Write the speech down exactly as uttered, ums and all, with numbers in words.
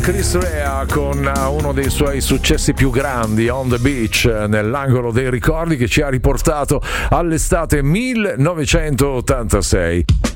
Chris Rea con uno dei suoi successi più grandi, On the Beach, nell'angolo dei ricordi, che ci ha riportato all'estate millenovecentottantasei.